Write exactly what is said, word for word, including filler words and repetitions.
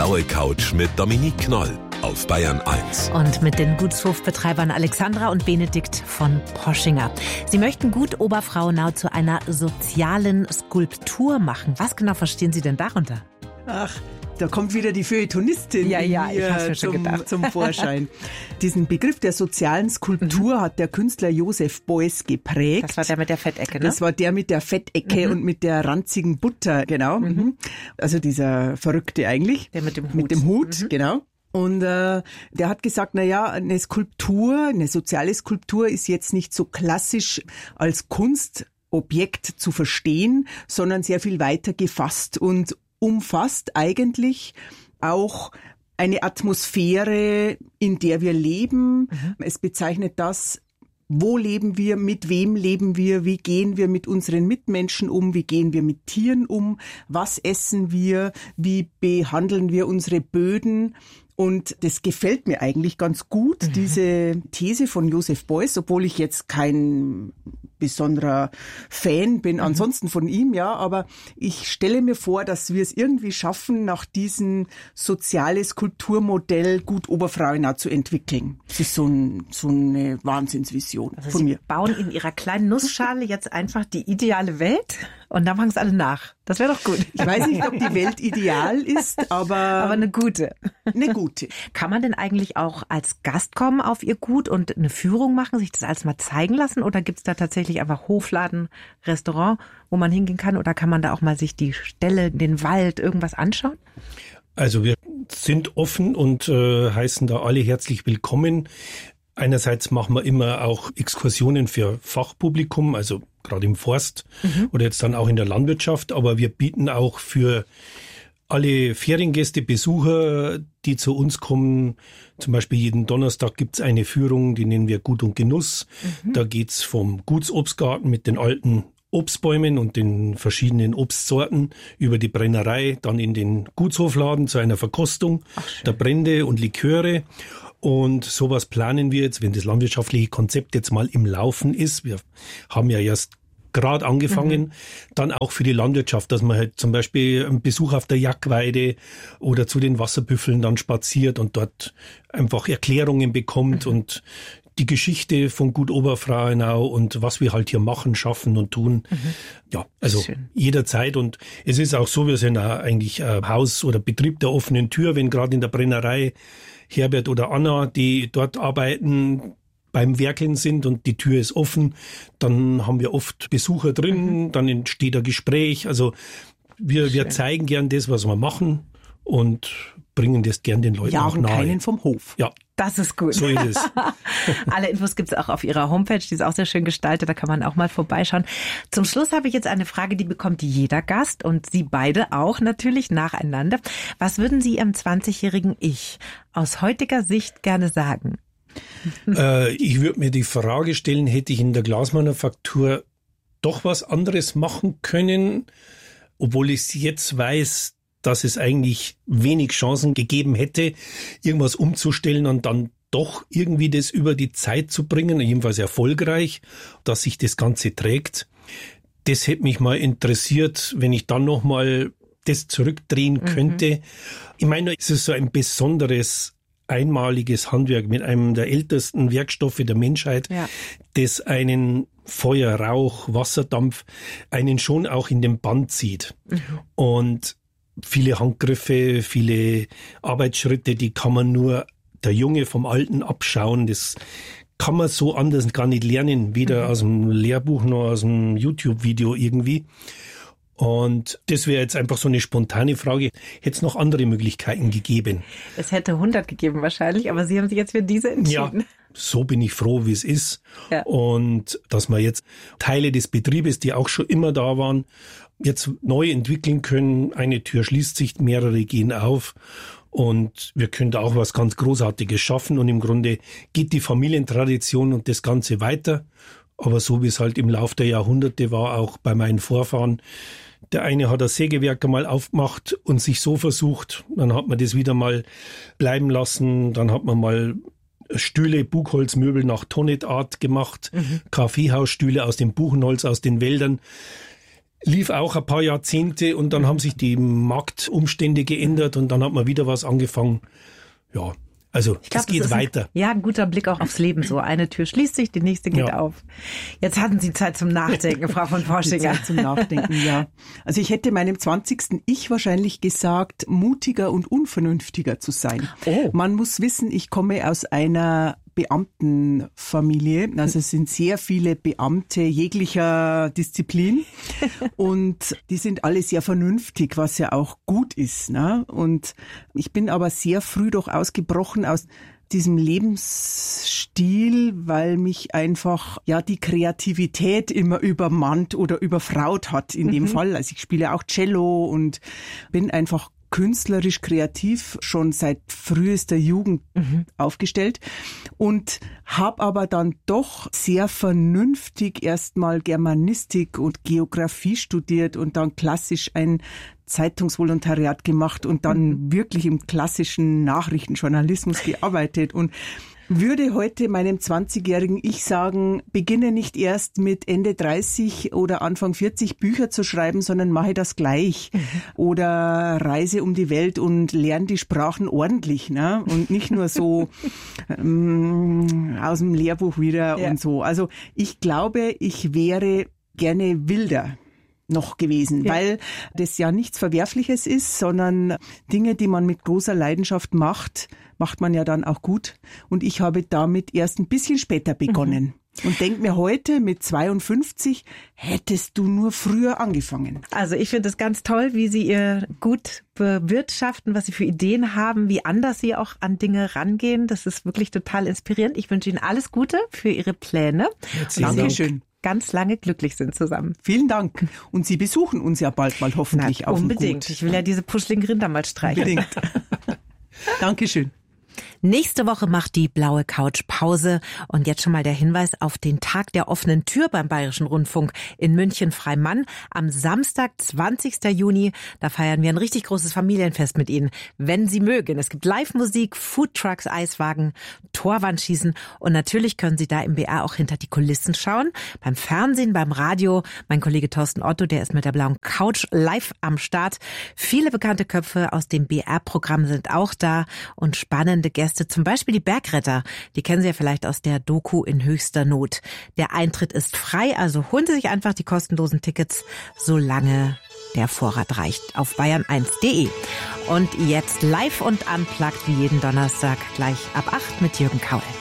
blaue Couch mit Dominique Knoll auf Bayern eins. Und mit den Gutshofbetreibern Alexandra und Benedikt von Poschinger. Sie möchten Gut Oberfrauenau zu einer sozialen Skulptur machen. Was genau verstehen Sie denn darunter? Ach, da kommt wieder die Feuilletonistin ja, ja, in mir zum, zum Vorschein. Diesen Begriff der sozialen Skulptur mhm. hat der Künstler Joseph Beuys geprägt. Das war der mit der Fettecke, ne? Das war der mit der Fettecke mhm. und mit der ranzigen Butter, genau. Mhm. Also dieser Verrückte eigentlich. Der mit dem Hut. Mit dem Hut, mhm. genau. Und äh, der hat gesagt, na ja, eine Skulptur, eine soziale Skulptur ist jetzt nicht so klassisch als Kunstobjekt zu verstehen, sondern sehr viel weiter gefasst und umfasst eigentlich auch eine Atmosphäre, in der wir leben. Mhm. Es bezeichnet das, wo leben wir, mit wem leben wir, wie gehen wir mit unseren Mitmenschen um, wie gehen wir mit Tieren um, was essen wir, wie behandeln wir unsere Böden. Und das gefällt mir eigentlich ganz gut, mhm. diese These von Joseph Beuys, obwohl ich jetzt kein besonderer Fan bin, mhm. ansonsten von ihm, ja, aber ich stelle mir vor, dass wir es irgendwie schaffen, nach diesem soziales Kulturmodell Gut Oberfrauenau zu entwickeln. Das ist so, ein, so eine Wahnsinnsvision also von Sie mir. Bauen in Ihrer kleinen Nussschale jetzt einfach die ideale Welt und dann machen es alle nach. Das wäre doch gut. Ich weiß nicht, ob die Welt ideal ist, aber... Aber eine gute. Eine gute. Kann man denn eigentlich auch als Gast kommen auf Ihr Gut und eine Führung machen, sich das alles mal zeigen lassen? Oder gibt es da tatsächlich einfach Hofladen, Restaurant, wo man hingehen kann? Oder kann man da auch mal sich die Ställe, den Wald, irgendwas anschauen? Also wir sind offen und äh, heißen da alle herzlich willkommen. Einerseits machen wir immer auch Exkursionen für Fachpublikum, also gerade im Forst mhm. oder jetzt dann auch in der Landwirtschaft. Aber wir bieten auch für alle Feriengäste, Besucher, die zu uns kommen, zum Beispiel jeden Donnerstag gibt's eine Führung, die nennen wir Gut und Genuss. Mhm. Da geht's vom Gutsobstgarten mit den alten Obstbäumen und den verschiedenen Obstsorten über die Brennerei, dann in den Gutshofladen zu einer Verkostung der Brände und Liköre. Und sowas planen wir jetzt, wenn das landwirtschaftliche Konzept jetzt mal im Laufen ist. Wir haben ja erst gerade angefangen, mhm. dann auch für die Landwirtschaft, dass man halt zum Beispiel einen Besuch auf der Jackweide oder zu den Wasserbüffeln dann spaziert und dort einfach Erklärungen bekommt mhm. und die Geschichte von Gut Oberfrauenau und was wir halt hier machen, schaffen und tun. Mhm. Ja, also schön. Jederzeit. Und es ist auch so, wir sind auch eigentlich ein Haus oder Betrieb der offenen Tür, wenn gerade in der Brennerei Herbert oder Anna, die dort arbeiten, beim Werkeln sind und die Tür ist offen, dann haben wir oft Besucher drin, mhm. dann entsteht ein Gespräch. Also wir, wir zeigen gern das, was wir machen und bringen das gern den Leuten auch nahe. Keinen vom Hof. Ja. Das ist gut. So ist es. Alle Infos gibt's auch auf Ihrer Homepage, die ist auch sehr schön gestaltet, da kann man auch mal vorbeischauen. Zum Schluss habe ich jetzt eine Frage, die bekommt jeder Gast und Sie beide auch natürlich nacheinander. Was würden Sie Ihrem zwanzigjährigen Ich aus heutiger Sicht gerne sagen? äh, ich würde mir die Frage stellen, hätte ich in der Glasmanufaktur doch was anderes machen können, obwohl ich jetzt weiß, dass es eigentlich wenig Chancen gegeben hätte, irgendwas umzustellen und dann doch irgendwie das über die Zeit zu bringen, jedenfalls erfolgreich, dass sich das Ganze trägt. Das hätte mich mal interessiert, wenn ich dann nochmal das zurückdrehen könnte. Mhm. Ich meine, es ist so ein besonderes, einmaliges Handwerk mit einem der ältesten Werkstoffe der Menschheit, ja. das einen Feuer, Rauch, Wasserdampf, einen schon auch in den Bann zieht. Mhm. Und viele Handgriffe, viele Arbeitsschritte, die kann man nur der Junge vom Alten abschauen. Das kann man so anders gar nicht lernen, weder mhm. aus dem Lehrbuch noch aus dem YouTube-Video irgendwie. Und das wäre jetzt einfach so eine spontane Frage. Hätte es noch andere Möglichkeiten gegeben? Es hätte hundert gegeben wahrscheinlich, aber Sie haben sich jetzt für diese entschieden. Ja, so bin ich froh, wie es ist. Ja. Und dass wir jetzt Teile des Betriebes, die auch schon immer da waren, jetzt neu entwickeln können. Eine Tür schließt sich, mehrere gehen auf. Und wir können da auch was ganz Großartiges schaffen. Und im Grunde geht die Familientradition und das Ganze weiter. Aber so wie es halt im Lauf der Jahrhunderte war, auch bei meinen Vorfahren. Der eine hat das Sägewerk einmal aufgemacht und sich so versucht. Dann hat man das wieder mal bleiben lassen. Dann hat man mal Stühle, Buchholzmöbel nach Tonnetart gemacht. Mhm. Kaffeehausstühle aus dem Buchenholz, aus den Wäldern. lief auch ein paar Jahrzehnte und dann haben sich die Marktumstände geändert und dann hat man wieder was angefangen. Ja, also ich glaub, es geht das weiter. Ein, ja, ein guter Blick auch aufs Leben so. Eine Tür schließt sich, die nächste geht ja. auf. Jetzt hatten Sie Zeit zum Nachdenken, Frau von Forschinger. Zeit zum Nachdenken, ja. Also ich hätte meinem zwanzigsten Ich wahrscheinlich gesagt, mutiger und unvernünftiger zu sein. Oh. Man muss wissen, ich komme aus einer Beamtenfamilie. Also es sind sehr viele Beamte jeglicher Disziplin und die sind alle sehr vernünftig, was ja auch gut ist. Ne? Und ich bin aber sehr früh doch ausgebrochen aus diesem Lebensstil, weil mich einfach ja die Kreativität immer übermannt oder überfraut hat in mhm. dem Fall. Also ich spiele auch Cello und bin einfach künstlerisch kreativ schon seit frühester Jugend mhm. aufgestellt und habe aber dann doch sehr vernünftig erstmal Germanistik und Geografie studiert und dann klassisch ein Zeitungsvolontariat gemacht und dann mhm. wirklich im klassischen Nachrichtenjournalismus gearbeitet und würde heute meinem zwanzigjährigen Ich sagen, beginne nicht erst mit Ende dreißig oder Anfang vierzig Bücher zu schreiben, sondern mache das gleich. Mhm. Oder reise um die Welt und lerne die Sprachen ordentlich, ne? Und nicht nur so ähm, aus dem Lehrbuch wieder ja. und so. Also ich glaube, ich wäre gerne wilder noch gewesen, ja. weil das ja nichts Verwerfliches ist, sondern Dinge, die man mit großer Leidenschaft macht, macht man ja dann auch gut. Und ich habe damit erst ein bisschen später begonnen. Mhm. Und denke mir heute mit zweiundfünfzig, hättest du nur früher angefangen. Also ich finde es ganz toll, wie Sie ihr gut bewirtschaften, was Sie für Ideen haben, wie anders Sie auch an Dinge rangehen. Das ist wirklich total inspirierend. Ich wünsche Ihnen alles Gute für Ihre Pläne. Dankeschön. Ganz lange glücklich sind zusammen. Vielen Dank. Und Sie besuchen uns ja bald mal hoffentlich. Na, auf unbedingt. dem Gut. Ich will ja diese puschligen Rinder mal streichen. Unbedingt. Dankeschön. Nächste Woche macht die blaue Couch Pause und jetzt schon mal der Hinweis auf den Tag der offenen Tür beim Bayerischen Rundfunk in München-Freimann am Samstag, zwanzigsten Juni. Da feiern wir ein richtig großes Familienfest mit Ihnen, wenn Sie mögen. Es gibt Live-Musik, Foodtrucks, Eiswagen, Torwandschießen und natürlich können Sie da im B R auch hinter die Kulissen schauen. Beim Fernsehen, beim Radio. Mein Kollege Thorsten Otto, der ist mit der blauen Couch live am Start. Viele bekannte Köpfe aus dem B R-Programm sind auch da und spannende Gäste. Zum Beispiel die Bergretter, die kennen Sie ja vielleicht aus der Doku In höchster Not. Der Eintritt ist frei, also holen Sie sich einfach die kostenlosen Tickets, solange der Vorrat reicht, auf bayern eins punkt de. Und jetzt live und unplugged wie jeden Donnerstag gleich ab acht mit Jürgen Kaul.